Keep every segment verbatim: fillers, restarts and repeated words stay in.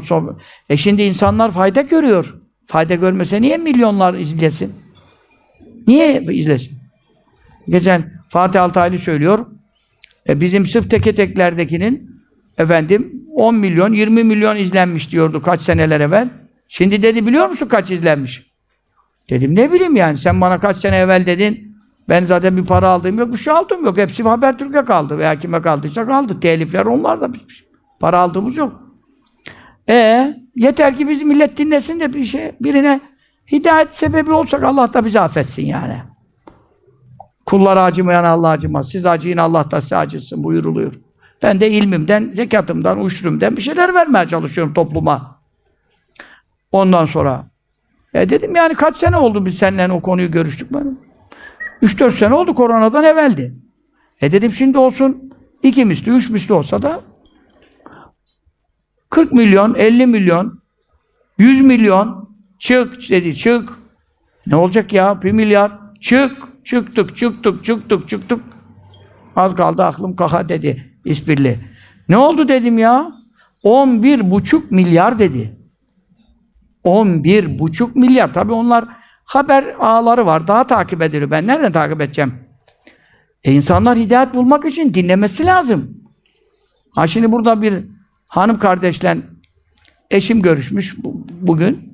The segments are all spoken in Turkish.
sohbet. E şimdi insanlar fayda görüyor. Fayda görmese niye milyonlar izlesin? Niye izlesin? Geçen Fatih Altaylı söylüyor. E bizim sırf teke teklerdekinin efendim on milyon, yirmi milyon izlenmiş diyordu kaç seneler evvel. Şimdi dedi biliyor musun kaç izlenmiş? Dedim ne bileyim yani sen bana kaç sene evvel dedin. Ben zaten bir para aldığım yok, bir şey aldığım yok. Hepsi Habertürk'e kaldı veya kime kaldıysa kaldı. Telifler onlar da bitmiş. Para aldığımız yok. E yeter ki bizi millet dinlesin de bir şey birine hidayet sebebi olsak Allah da bizi affetsin yani. Kullara acımayan Allah acımaz. Siz acıyın Allah da size acısın buyuruluyor. Ben de ilmimden, zekatımdan, uşrumdan bir şeyler vermeye çalışıyorum topluma. Ondan sonra e dedim yani kaç sene oldu biz seninle o konuyu görüştük benim. Üç dört sene oldu koronadan evveldi. E dedim şimdi olsun iki misli, üç misli olsa da kırk milyon, elli milyon, yüz milyon çık dedi çık. Ne olacak ya? Bir milyar. Çık. Çıktık, çıktık, çıktık, çıktık. Az kaldı aklım kaka dedi İspirli. Ne oldu dedim ya? On bir buçuk milyar dedi. On bir buçuk milyar. Tabii onlar haber ağları var. Daha takip ediliyor. Ben nereden takip edeceğim? E insanlar hidayet bulmak için dinlemesi lazım. Ha şimdi burada bir hanım kardeşle eşim görüşmüş bu, bugün.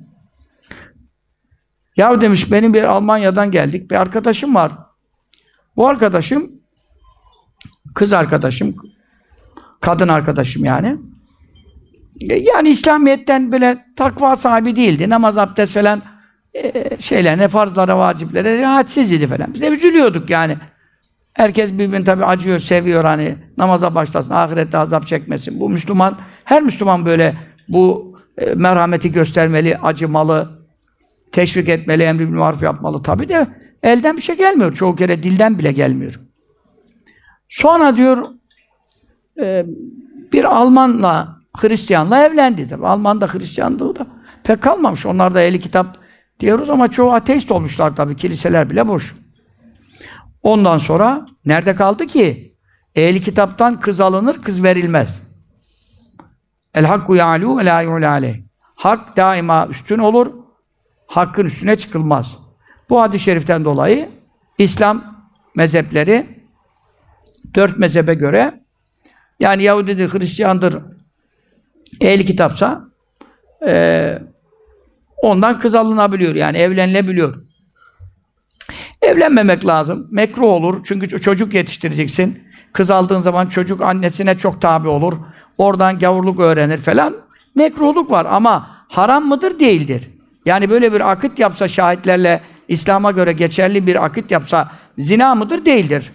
Ya demiş benim bir Almanya'dan geldik. Bir arkadaşım var. Bu arkadaşım kız arkadaşım kadın arkadaşım yani. Yani İslamiyet'ten böyle takva sahibi değildi. Namaz, abdest falan e, şeylerine, farzlara, vaciplere rahatsız idi falan. Biz de üzülüyorduk yani. Herkes birbirini tabii acıyor, seviyor hani. Namaza başlasın, ahirette azap çekmesin. Bu Müslüman, her Müslüman böyle bu e, merhameti göstermeli, acımalı, teşvik etmeli, emri bil maruf yapmalı. Tabii de elden bir şey gelmiyor. Çoğu kere dilden bile gelmiyor. Sonra diyor e, bir Almanla Hristiyanla evlendi. Tabii Alman da Hristiyanlığı da pek kalmamış. Onlar da ehli kitap diyoruz ama çoğu ateist olmuşlar tabii. Kiliseler bile boş. Ondan sonra nerede kaldı ki? Ehli kitaptan kız alınır, kız verilmez. El hakku ya'lu ve la yu'la aleyh. Hak daima üstün olur. Hakkın üstüne çıkılmaz. Bu hadis-i şeriften dolayı İslam mezhepleri dört mezhebe göre yani Yahudidir, Hristiyandır, ehli kitapsa e, ondan kız alınabiliyor yani evlenilebiliyor. Evlenmemek lazım. Mekruh olur. Çünkü çocuk yetiştireceksin. Kız aldığın zaman çocuk annesine çok tabi olur. Oradan gavurluk öğrenir falan. Mekruhluk var ama haram mıdır? Değildir. Yani böyle bir akit yapsa şahitlerle İslam'a göre geçerli bir akit yapsa zina mıdır? Değildir.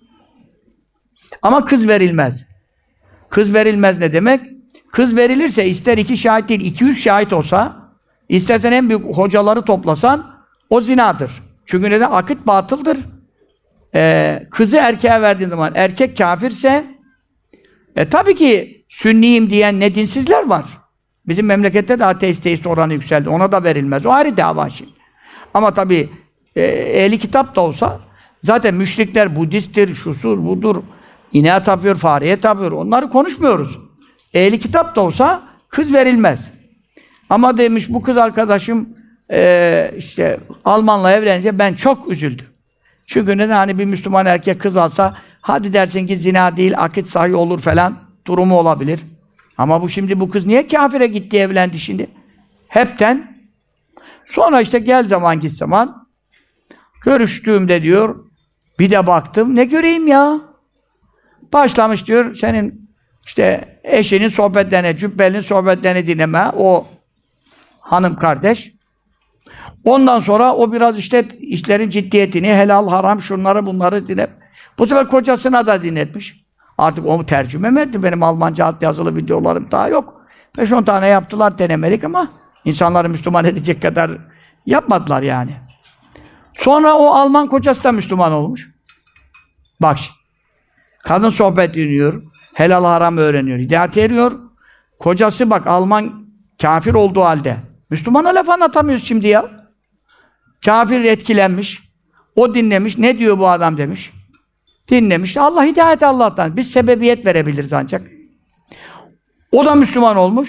Ama kız verilmez. Kız verilmez ne demek? Kız verilirse ister iki şahit değil, iki yüz şahit olsa, istersen en büyük hocaları toplasan o zinadır. Çünkü neden? Akit batıldır. Ee, kızı erkeğe verdiğin zaman erkek kafirse e tabii ki sünniyim diyen ne dinsizler var. Bizim memlekette de ateist teist oranı yükseldi. Ona da verilmez. O ayrı dava şimdi. Ama tabii e, ehli kitap da olsa zaten müşrikler Budisttir, şusur, budur. İneğe tapıyor, fareye tapıyor. Onları konuşmuyoruz. Ehli kitap da olsa kız verilmez. Ama demiş bu kız arkadaşım e, işte Almanla evlenince ben çok üzüldüm. Çünkü neden hani bir Müslüman erkek kız alsa hadi dersin ki zina değil, akit sahih olur falan durumu olabilir. Ama bu şimdi bu kız niye kafire gitti evlendi şimdi? Hepten. Sonra işte gel zaman git zaman görüştüğümde diyor bir de baktım ne göreyim ya? Başlamış diyor senin işte eşinin sohbetlerine, cübbelinin sohbetlerini dinleme o hanım kardeş. Ondan sonra o biraz işte işlerin ciddiyetini, helal, haram, şunları bunları dinle. Bu sefer kocasına da dinletmiş. Artık o tercüme mi etti? Benim Almanca alt yazılı videolarım daha yok. beş on tane yaptılar denemelik ama insanları Müslüman edecek kadar yapmadılar yani. Sonra o Alman kocası da Müslüman olmuş. Bak şimdi. Kadın sohbet dinliyor, helal haram öğreniyor, hidayet eriyor. Kocası bak Alman kafir olduğu halde. Müslümana laf anlatamıyoruz şimdi ya. Kafir etkilenmiş. O dinlemiş. Ne diyor bu adam demiş. Dinlemiş. Allah hidayet Allah'tan. Biz sebebiyet verebiliriz ancak. O da Müslüman olmuş.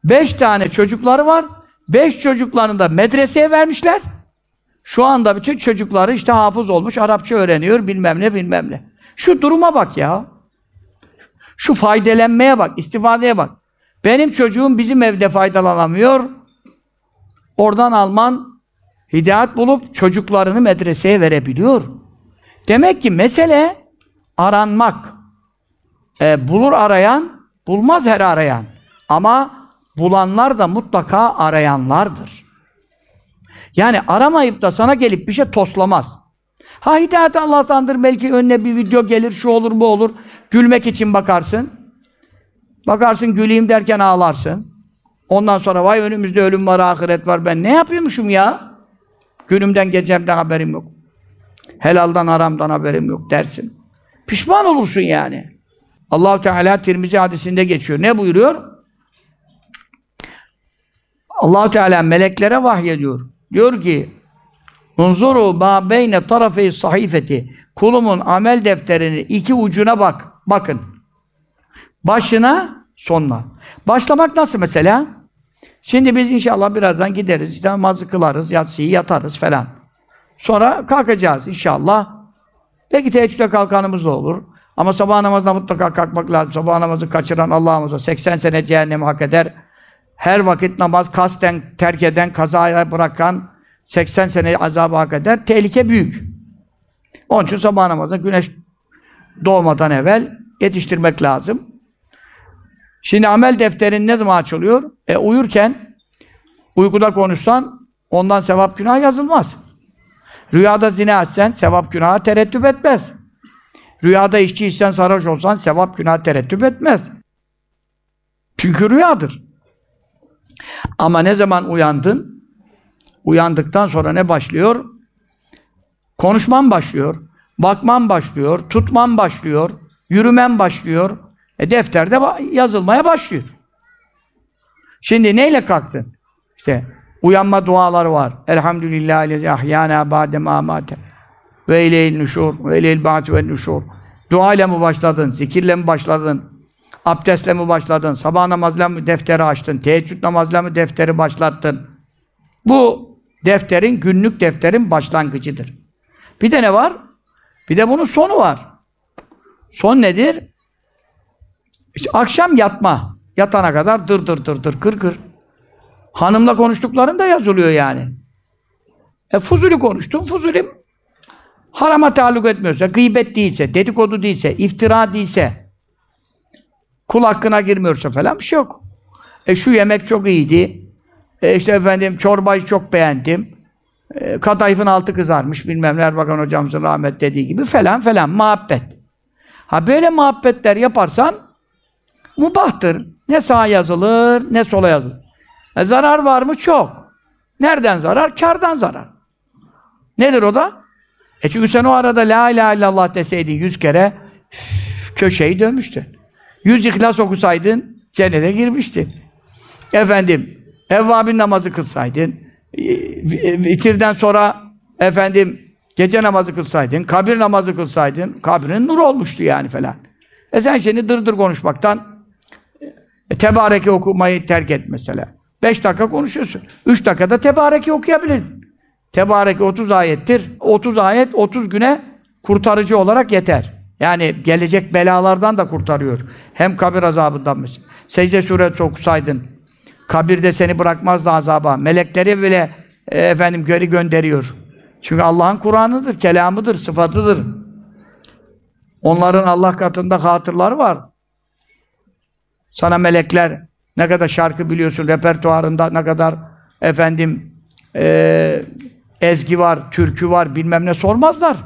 Beş tane çocukları var. Beş çocuklarını da medreseye vermişler. Şu anda bütün çocukları işte hafız olmuş, Arapça öğreniyor, bilmem ne bilmem ne. Şu duruma bak ya. Şu faydelenmeye bak, istifadeye bak. Benim çocuğum bizim evde faydalanamıyor. Oradan Alman hidayet bulup çocuklarını medreseye verebiliyor. Demek ki mesele aranmak. E, bulur arayan, bulmaz her arayan. Ama bulanlar da mutlaka arayanlardır. Yani aramayıp da sana gelip bir şey toslamaz. Ha hidayet Allah'tandır, belki önüne bir video gelir, şu olur bu olur. Gülmek için bakarsın. Bakarsın güleyim derken ağlarsın. Ondan sonra vay önümüzde ölüm var, ahiret var, ben ne yapıyormuşum ya? Günümden gecemden haberim yok. Helaldan haramdan haberim yok dersin. Pişman olursun yani. Allah-u Teala Tirmizi hadisinde geçiyor. Ne buyuruyor? Allah-u Teala meleklere vahyediyor. Diyor ki: "Unzuru ma beyne tarafey sahifeti." Kulumun amel defterini iki ucuna bak. Bakın. Başına, sonuna. Başlamak nasıl mesela? Şimdi biz inşallah birazdan gideriz, işte namazı kılarız, yatsıyı yatarız falan. Sonra kalkacağız inşallah. Belki teheccüde kalkanımız da olur. Ama sabah namazına mutlaka kalkmak lazım. Sabah namazı kaçıran Allah'ımıza seksen sene cehennemi hak eder. Her vakit namaz kasten terk eden, kazaya bırakan seksen sene azabı hak eder. Tehlike büyük. Onun için sabah namazına güneş doğmadan evvel yetiştirmek lazım. Şimdi amel defterin ne zaman açılıyor? E uyurken, uykuda konuşsan ondan sevap günah yazılmaz. Rüyada zina etsen sevap günaha tereddüt etmez. Rüyada içki içsen, sarhoş olsan sevap günah tereddüt etmez. Çünkü rüyadır. Ama ne zaman uyandın? Uyandıktan sonra ne başlıyor? Konuşman başlıyor, bakman başlıyor, tutman başlıyor, yürümen başlıyor. E defterde yazılmaya başlıyor. Şimdi neyle kalktın? İşte uyanma duaları var. Elhamdülillahi ahyana ba'de ma amate. Ve ileyhil nuşur ve ileyhil ba'd ve nuşur. Dua ile mi başladın? Zikirle mi başladın? Abdestle mi başladın? Sabah namazla mı defteri açtın? Teheccüd namazla mı defteri başlattın? Bu defterin, günlük defterin başlangıcıdır. Bir de ne var? Bir de bunun sonu var. Son nedir? İşte akşam yatma. Yatana kadar dır dır dır dır kır kır. Hanımla konuştukların da yazılıyor yani. E fuzuli konuştun, fuzuli harama taalluk etmiyorsa, gıybet değilse, dedikodu değilse, iftira değilse, kul hakkına girmiyorsa falan bir şey yok. E şu yemek çok iyiydi. E işte efendim çorbayı çok beğendim. E, kadayıfın altı kızarmış, bilmem ne, Erbakan hocamızın rahmet dediği gibi falan falan, muhabbet. Ha böyle muhabbetler yaparsan mubahtır. Ne sağa yazılır, ne sola yazılır. E zarar var mı? Çok. Nereden zarar? Kârdan zarar. Nedir o da? E çünkü sen o arada la ilahe illallah deseydin yüz kere üf, köşeyi dönmüştün. Yüz ihlas okusaydın cennete girmiştin. Efendim evvabin namazı kılsaydın, vitirden sonra efendim gece namazı kılsaydın, kabir namazı kılsaydın, kabrin nur olmuştu yani falan. E sen şimdi dırdır konuşmaktan e, tebareke okumayı terk et mesela. Beş dakika konuşuyorsun. Üç dakikada tebareke okuyabilirdin. Tebareke otuz ayettir. Otuz ayet otuz güne kurtarıcı olarak yeter. Yani gelecek belalardan da kurtarıyor. Hem kabir azabından mesela. Secde suresi okusaydın, kabirde seni bırakmazdı azaba. Melekleri bile e, efendim geri gönderiyor. Çünkü Allah'ın Kur'an'ıdır, kelamıdır, sıfatıdır. Onların Allah katında hatırları var. Sana melekler ne kadar şarkı biliyorsun, repertuarında ne kadar efendim e, ezgi var, türkü var, bilmem ne sormazlar.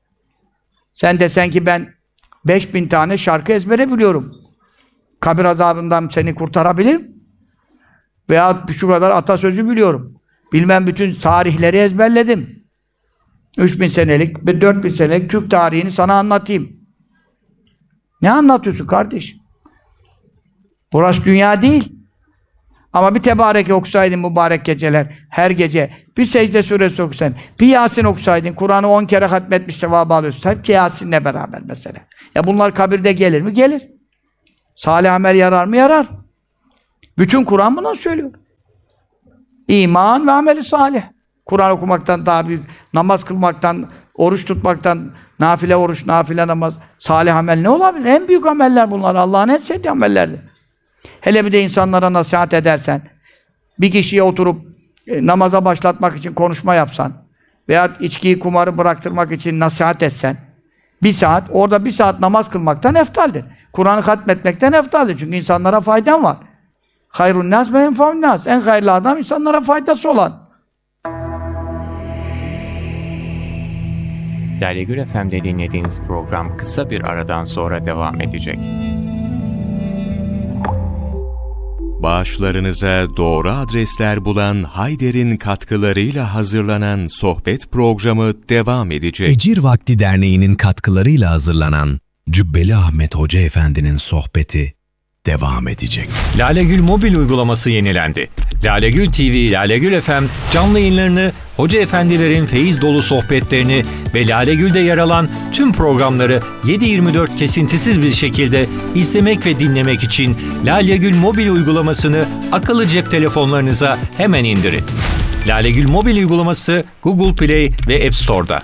Sen desen ki ben beş bin tane şarkı ezbere biliyorum. Kabir azabından seni kurtarabilirim. Veya şu kadar atasözü biliyorum. Bilmem bütün tarihleri ezberledim. Üç bin senelik, dört bin senelik Türk tarihini sana anlatayım. Ne anlatıyorsun kardeş? Burası dünya değil. Ama bir tebareke okusaydın mübarek geceler, her gece bir secde suresi okusaydın, bir Yasin okusaydın, Kur'an'ı on kere hatmetmiş sevabı alıyorsun. Hep Yasin'le beraber mesela. Ya bunlar kabirde gelir mi? Gelir. Salih amel yarar mı? Yarar. Bütün Kur'an bunu söylüyor. İman ve ameli salih. Kur'an okumaktan daha büyük, namaz kılmaktan, oruç tutmaktan, nafile oruç, nafile namaz, salih amel ne olabilir? En büyük ameller bunlar. Allah'ın en sevdiği amellerdir. Hele bir de insanlara nasihat edersen, bir kişiye oturup e, namaza başlatmak için konuşma yapsan veya içkiyi, kumarı bıraktırmak için nasihat etsen, bir saat, orada bir saat namaz kılmaktan eftaldir. Kur'an'ı hatmetmekten eftaldir. Çünkü insanlara faydan var. Hayrun nas ve enfavun nas. En hayırlı adam insanlara faydası olan. Lale Gül F M'de dinlediğiniz program kısa bir aradan sonra devam edecek. Bağışlarınıza doğru adresler bulan Hayder'in katkılarıyla hazırlanan sohbet programı devam edecek. Ecir Vakti Derneği'nin katkılarıyla hazırlanan Cübbeli Ahmet Hoca Efendi'nin sohbeti devam edecek. Lale Gül mobil uygulaması yenilendi. Lale Gül T V, Lale Gül F M canlı yayınlarını, hoca efendilerin feyiz dolu sohbetlerini ve Lale Gül'de yer alan tüm programları yedi yirmi dört kesintisiz bir şekilde izlemek ve dinlemek için Lale Gül mobil uygulamasını akıllı cep telefonlarınıza hemen indirin. Lale Gül mobil uygulaması Google Play ve App Store'da.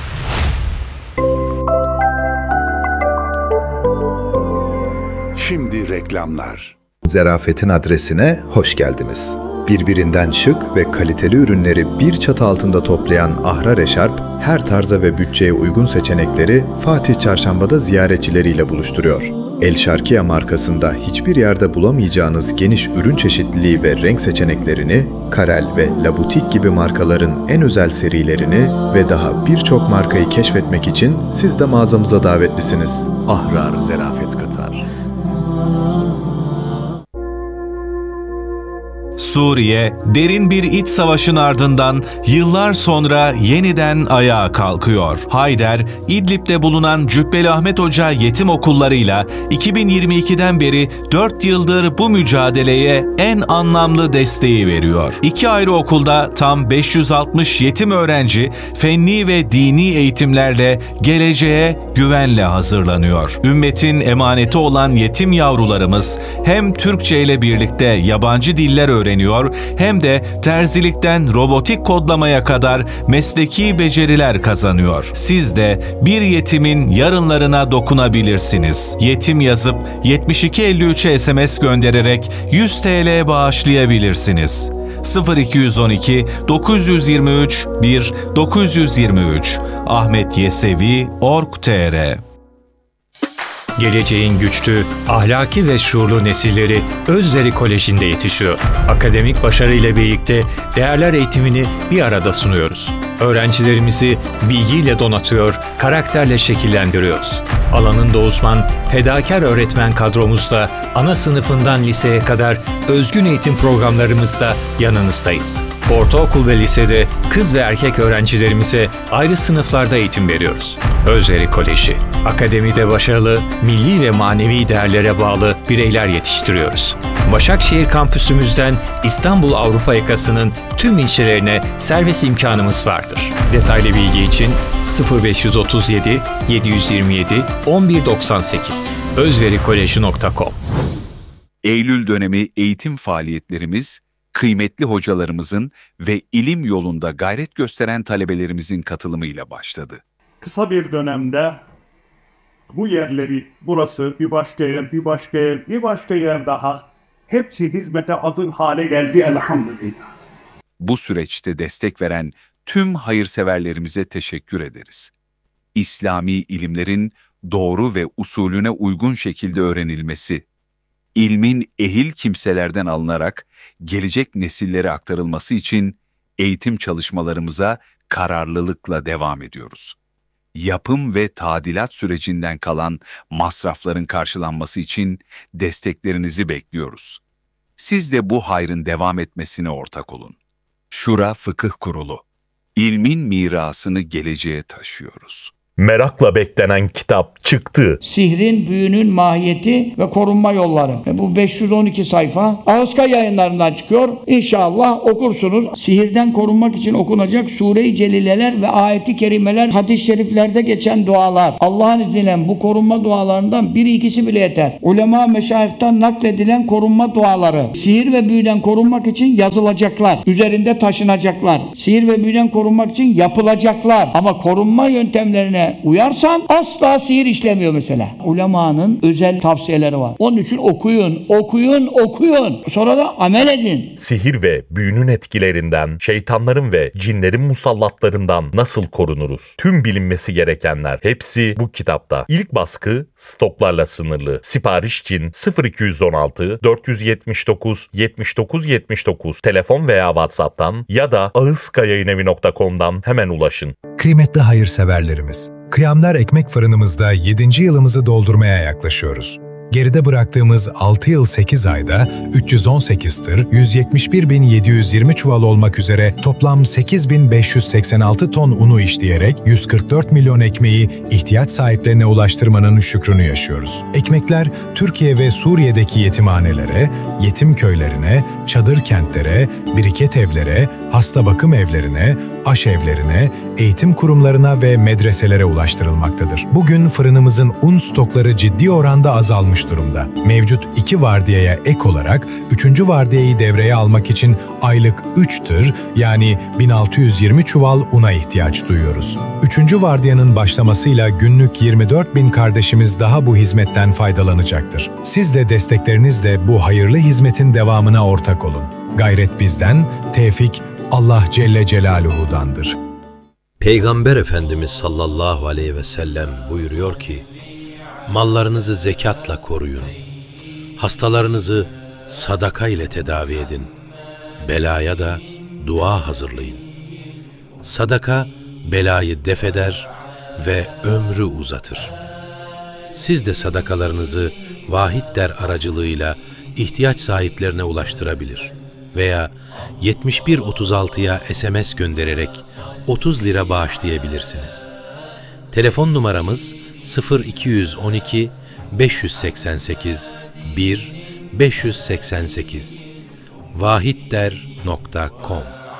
Şimdi reklamlar. Zerafet'in adresine hoş geldiniz. Birbirinden şık ve kaliteli ürünleri bir çatı altında toplayan Ahrar Eşarp, her tarza ve bütçeye uygun seçenekleri Fatih Çarşamba'da ziyaretçileriyle buluşturuyor. El Şarkiye markasında hiçbir yerde bulamayacağınız geniş ürün çeşitliliği ve renk seçeneklerini, Karel ve La Boutique gibi markaların en özel serilerini ve daha birçok markayı keşfetmek için siz de mağazamıza davetlisiniz. Ahrar Zerafet Katar. Suriye, derin bir iç savaşın ardından yıllar sonra yeniden ayağa kalkıyor. Hayder, İdlib'de bulunan Cübbeli Ahmet Hoca yetim okullarıyla iki bin yirmi ikiden beri dört yıldır bu mücadeleye en anlamlı desteği veriyor. İki ayrı okulda tam beş yüz altmış yetim öğrenci fenni ve dini eğitimlerle geleceğe güvenle hazırlanıyor. Ümmetin emaneti olan yetim yavrularımız hem Türkçe ile birlikte yabancı diller öğreniyor, hem de terzilikten robotik kodlamaya kadar mesleki beceriler kazanıyor. Siz de bir yetimin yarınlarına dokunabilirsiniz. Yetim yazıp yetmiş iki elli üçe S M S göndererek yüz TL bağışlayabilirsiniz. sıfır iki yüz on iki dokuz yüz yirmi üç bir dokuz yüz yirmi üç ahmet yesevi nokta org nokta tr. Geleceğin güçlü, ahlaki ve şuurlu nesilleri Özveri Koleji'nde yetişiyor. Akademik başarıyla birlikte değerler eğitimini bir arada sunuyoruz. Öğrencilerimizi bilgiyle donatıyor, karakterle şekillendiriyoruz. Alanında uzman, fedakar öğretmen kadromuzla ana sınıfından liseye kadar özgün eğitim programlarımızda yanınızdayız. Ortaokul ve lisede kız ve erkek öğrencilerimize ayrı sınıflarda eğitim veriyoruz. Özveri Koleji, akademide başarılı, milli ve manevi değerlere bağlı bireyler yetiştiriyoruz. Başakşehir kampüsümüzden İstanbul Avrupa yakasının tüm ilçelerine servis imkanımız vardır. Detaylı bilgi için sıfır beş otuz yedi yedi yüz yirmi yedi on bir doksan sekiz özverikoleji nokta com. Eylül dönemi eğitim faaliyetlerimiz, kıymetli hocalarımızın ve ilim yolunda gayret gösteren talebelerimizin katılımıyla başladı. Kısa bir dönemde bu yerleri, burası, bir başka yer, bir başka yer, bir başka yer daha, hepsi hizmete hazır hale geldi elhamdülillah. Bu süreçte destek veren tüm hayırseverlerimize teşekkür ederiz. İslami ilimlerin doğru ve usulüne uygun şekilde öğrenilmesi, ilmin ehil kimselerden alınarak gelecek nesillere aktarılması için eğitim çalışmalarımıza kararlılıkla devam ediyoruz. Yapım ve tadilat sürecinden kalan masrafların karşılanması için desteklerinizi bekliyoruz. Siz de bu hayrın devam etmesine ortak olun. Şura Fıkıh Kurulu, ilmin mirasını geleceğe taşıyoruz. Merakla beklenen kitap çıktı. Sihrin, büyünün mahiyeti ve korunma yolları. Ve bu beş yüz on iki sayfa Ağızka Yayınlarından çıkıyor. İnşallah okursunuz. Sihirden korunmak için okunacak sure-i celileler ve ayeti kerimeler, hadis-i şeriflerde geçen dualar. Allah'ın izniyle bu korunma dualarından biri ikisi bile yeter. Ulema meşayihten nakledilen korunma duaları. Sihir ve büyüden korunmak için yazılacaklar. Üzerinde taşınacaklar. Sihir ve büyüden korunmak için yapılacaklar. Ama korunma yöntemlerine uyarsan asla sihir işlemiyor mesela. Ulemanın özel tavsiyeleri var. Onun için okuyun, okuyun, okuyun. Sonra da amel edin. Sihir ve büyünün etkilerinden, şeytanların ve cinlerin musallatlarından nasıl korunuruz? Tüm bilinmesi gerekenler hepsi bu kitapta. İlk baskı stoklarla sınırlı. Sipariş için sıfır iki yüz on altı dört yüz yetmiş dokuz yetmiş dokuz yetmiş dokuz telefon veya WhatsApp'tan ya da ağızkayayinevi nokta com'dan hemen ulaşın. Kıymetli hayırseverlerimiz, Kıyamlar Ekmek Fırınımızda yedinci yılımızı doldurmaya yaklaşıyoruz. Geride bıraktığımız altı yıl sekiz ayda üç yüz on sekiz tır, yüz yetmiş bir bin yedi yüz yirmi çuval olmak üzere toplam sekiz bin beş yüz seksen altı ton unu işleyerek yüz kırk dört milyon ekmeği ihtiyaç sahiplerine ulaştırmanın şükrünü yaşıyoruz. Ekmekler Türkiye ve Suriye'deki yetimhanelere, yetim köylerine, çadır kentlere, biriket evlere, hasta bakım evlerine, aşevlerine, eğitim kurumlarına ve medreselere ulaştırılmaktadır. Bugün fırınımızın un stokları ciddi oranda azalmış durumda. Mevcut iki vardiyaya ek olarak üçüncü vardiyayı devreye almak için aylık üç tır yani bin altı yüz yirmi çuval una ihtiyaç duyuyoruz. Üçüncü vardiyanın başlamasıyla günlük yirmi dört bin kardeşimiz daha bu hizmetten faydalanacaktır. Siz de desteklerinizle bu hayırlı hizmetin devamına ortak olun. Gayret bizden, tevfik Allah Celle Celaluhu'dandır. Peygamber Efendimiz sallallahu aleyhi ve sellem buyuruyor ki, mallarınızı zekatla koruyun, hastalarınızı sadaka ile tedavi edin, belaya da dua hazırlayın. Sadaka belayı defeder ve ömrü uzatır. Siz de sadakalarınızı Vahid Der aracılığıyla ihtiyaç sahiplerine ulaştırabilir veya yetmiş bir otuz altıya S M S göndererek otuz lira bağışlayabilirsiniz. Telefon numaramız sıfır iki yüz on iki beş yüz seksen sekiz bir beş yüz seksen sekiz vahidder nokta com.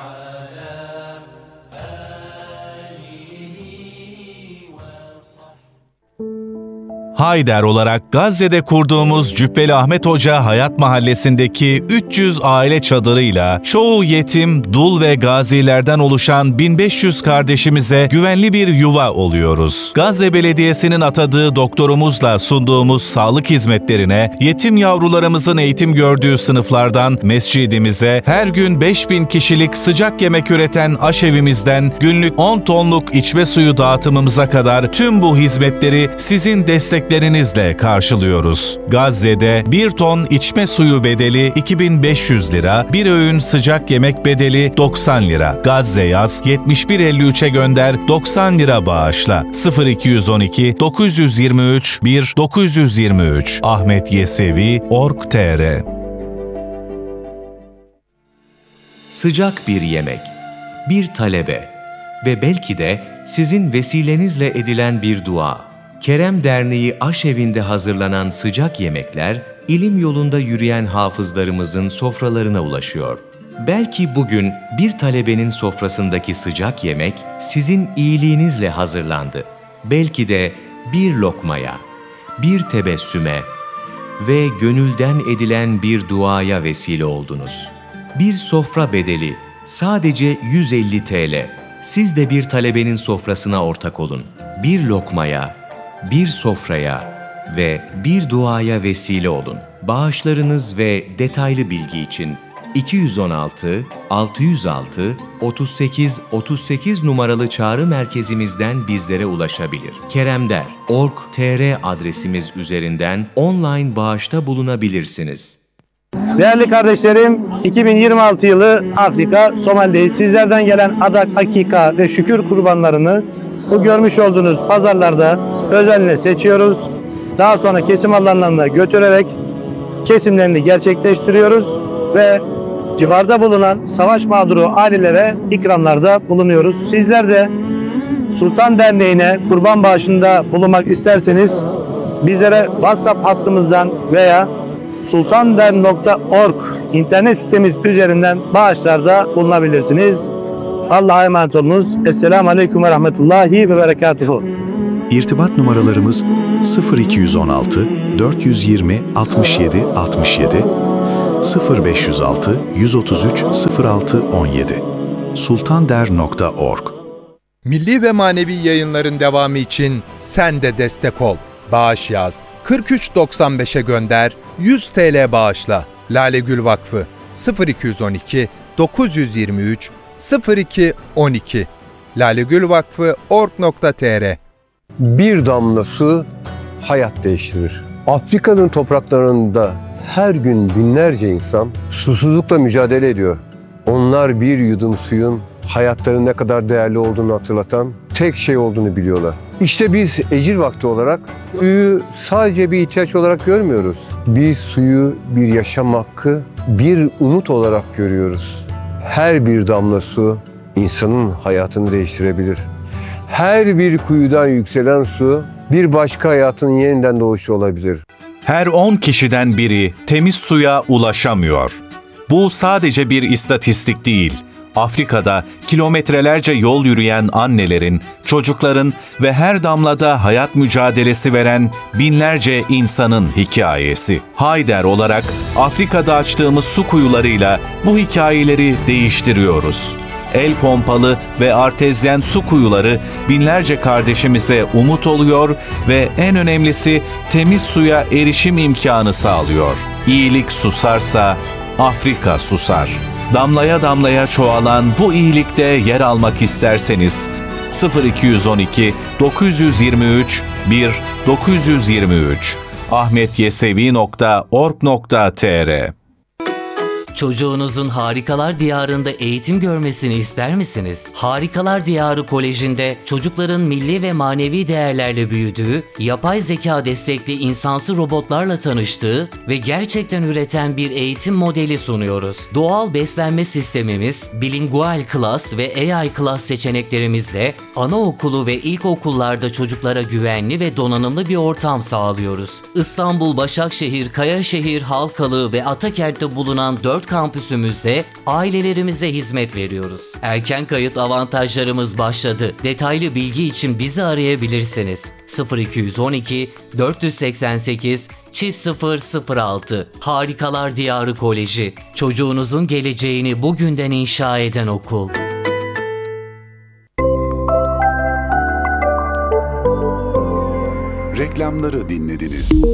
Hayder olarak Gazze'de kurduğumuz Cübbeli Ahmet Hoca Hayat Mahallesi'ndeki üç yüz aile çadırıyla çoğu yetim, dul ve gazilerden oluşan bin beş yüz kardeşimize güvenli bir yuva oluyoruz. Gazze Belediyesi'nin atadığı doktorumuzla sunduğumuz sağlık hizmetlerine, yetim yavrularımızın eğitim gördüğü sınıflardan mescidimize, her gün beş bin kişilik sıcak yemek üreten aşevimizden günlük on tonluk içme suyu dağıtımımıza kadar tüm bu hizmetleri sizin destek lerinizle karşılıyoruz. Gazze'de bir ton içme suyu bedeli iki bin beş yüz lira, bir öğün sıcak yemek bedeli doksan lira. Gazze yaz yetmiş bir elli üçe gönder doksan lira bağışla. sıfır iki yüz on iki dokuz yüz yirmi üç bir dokuz yüz yirmi üç Ahmet Yesevi nokta org nokta tr. Sıcak bir yemek, bir talebe ve belki de sizin vesilenizle edilen bir dua. Kerem Derneği Aşevi'nde hazırlanan sıcak yemekler, ilim yolunda yürüyen hafızlarımızın sofralarına ulaşıyor. Belki bugün bir talebenin sofrasındaki sıcak yemek sizin iyiliğinizle hazırlandı. Belki de bir lokmaya, bir tebessüme ve gönülden edilen bir duaya vesile oldunuz. Bir sofra bedeli sadece yüz elli TL. Siz de bir talebenin sofrasına ortak olun. Bir lokmaya, bir sofraya ve bir duaya vesile olun. Bağışlarınız ve detaylı bilgi için iki yüz on altı altı yüz altı otuz sekiz otuz sekiz numaralı çağrı merkezimizden bizlere ulaşabilir. keremder nokta org nokta tr adresimiz üzerinden online bağışta bulunabilirsiniz. Değerli kardeşlerim, iki bin yirmi altı yılı Afrika, Somali'deyiz. Sizlerden gelen adak, akika ve şükür kurbanlarını bu görmüş olduğunuz pazarlarda özenle seçiyoruz. Daha sonra kesim alanlarına götürerek kesimlerini gerçekleştiriyoruz ve civarda bulunan savaş mağduru ailelere ikramlarda bulunuyoruz. Sizler de Sultan Derneği'ne kurban bağışında bulunmak isterseniz bizlere WhatsApp hattımızdan veya sultandern nokta org internet sitemiz üzerinden bağışlarda bulunabilirsiniz. Allah'a emanet olunuz. Esselamu Aleyküm ve Rahmetullahi ve Berekatuhu. İrtibat numaralarımız sıfır iki yüz on altı dört yüz yirmi altmış yedi altmış yedi, sıfır beş yüz altı yüz otuz üç sıfır altı on yedi. sultandern nokta org. Milli ve manevi yayınların devamı için sen de destek ol. Bağış yaz. kırk üç doksan beşe gönder. yüz TL bağışla. Lale Gül Vakfı sıfır iki yüz on iki dokuz yüz yirmi üç sıfır iki on iki. lalegülvakfı nokta org nokta tr. Bir damla su hayat değiştirir. Afrika'nın topraklarında her gün binlerce insan susuzlukla mücadele ediyor. Onlar bir yudum suyun hayatlarının ne kadar değerli olduğunu hatırlatan tek şey olduğunu biliyorlar. İşte biz ecir vakti olarak suyu sadece bir ihtiyaç olarak görmüyoruz. Bir suyu bir yaşam hakkı, bir umut olarak görüyoruz. Her bir damla su insanın hayatını değiştirebilir. Her bir kuyudan yükselen su bir başka hayatın yeniden doğuşu olabilir. Her on kişiden biri temiz suya ulaşamıyor. Bu sadece bir istatistik değil. Afrika'da kilometrelerce yol yürüyen annelerin, çocukların ve her damlada hayat mücadelesi veren binlerce insanın hikayesi. Hayder olarak Afrika'da açtığımız su kuyularıyla bu hikayeleri değiştiriyoruz. El pompalı ve artezyen su kuyuları binlerce kardeşimize umut oluyor ve en önemlisi temiz suya erişim imkanı sağlıyor. İyilik susarsa Afrika susar. Damlaya damlaya çoğalan bu iyilikte yer almak isterseniz sıfır iki yüz on iki dokuz yüz yirmi üç bir dokuz yüz yirmi üç ahmetyesevi nokta org nokta tr. Çocuğunuzun Harikalar Diyarı'nda eğitim görmesini ister misiniz? Harikalar Diyarı Koleji'nde çocukların milli ve manevi değerlerle büyüdüğü, yapay zeka destekli insansı robotlarla tanıştığı ve gerçekten üreten bir eğitim modeli sunuyoruz. Doğal beslenme sistemimiz, bilingual class ve A I class seçeneklerimizle anaokulu ve ilkokullarda çocuklara güvenli ve donanımlı bir ortam sağlıyoruz. İstanbul, Başakşehir, Kayaşehir, Halkalı ve Atakent'te bulunan dört kampüsümüzde ailelerimize hizmet veriyoruz. Erken kayıt avantajlarımız başladı. Detaylı bilgi için bizi arayabilirsiniz. sıfır iki yüz on iki dört seksen sekiz çift sıfır sıfır altı. Harikalar Diyarı Koleji. Çocuğunuzun geleceğini bugünden inşa eden okul. Reklamları dinlediniz.